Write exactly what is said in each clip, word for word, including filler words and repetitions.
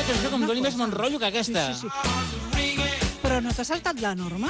cançó que em doni més bon rotllo que aquesta. Sí, sí, sí. Però no t'ha saltat la norma?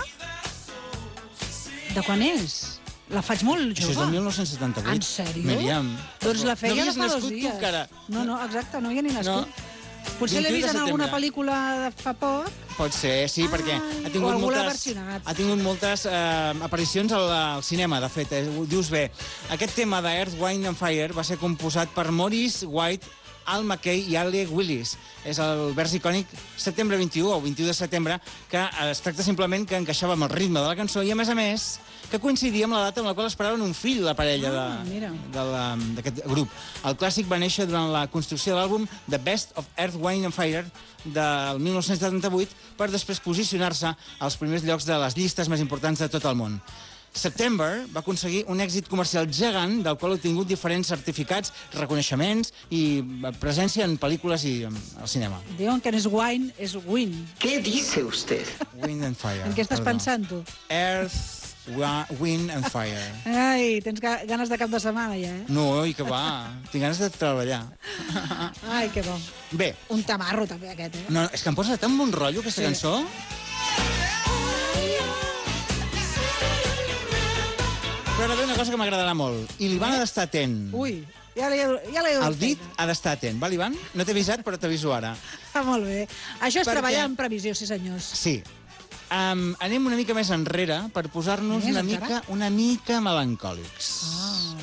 De quan és? La faig molt jove. Això és del mil nou-cents setanta-vuit. En sèrio? Miriam. Doncs la feia no de fa dos nascut dies. tu, encara. No, no, exacte, no hi ha ni nascut. No. Potser l'he vint-i-u de vist en alguna setembre. pel·lícula de fa poc. Pot ser, sí, Ai, perquè ha o tingut algú l'ha moltes, versionat. ha tingut moltes eh, aparicions al, al cinema, de fet. Eh, ho dius bé. Aquest tema de Earth, Wind and Fire va ser composat per Maurice White, Al McKay i Alec Willis. És el vers icònic setembre vint-i-u o vint-i-u de setembre, que es tracta simplement que encaixava amb el ritme de la cançó i, a més a més, que coincidia amb la data en la qual esperaven un fill, la parella Ah, mira. d'aquest grup. El clàssic va néixer durant la construcció de l'àlbum The Best of Earth, Wind and Fire del mil nou-cents setanta-vuit per després posicionar-se als primers llocs de les llistes més importants de tot el món. September va aconseguir un èxit comercial gegant del qual ha obtingut diferents certificats, reconeixements i presència en pel·lícules i al cinema. Diuen que no és wine, és win. ¿Qué dice usted? Wind and Fire. En què estàs perdó. pensant, tu? Earth, wa- Wind and Fire. Ai, tens ga- ganes de cap de setmana, ja, eh? No, i que va. Tinc ganes de treballar. Ai, que bo. Bé, Un tamarro, també, aquest, eh? no, és que em posa tan bon rotllo, aquesta Sí. cançó. Però ara ve una cosa que m'agradarà molt. I l'Ivan ha d'estar atent. Ui, ja l'he ja l'he El dit ha d'estar atent, val, Ivan? No t'he avisat, però t'aviso ara. Ah, molt bé. Això és Perquè- treballar en previsió, sí senyors. Sí. Um, anem una mica més enrere per posar-nos Més una encara? mica, una mica melancòlics. Ah.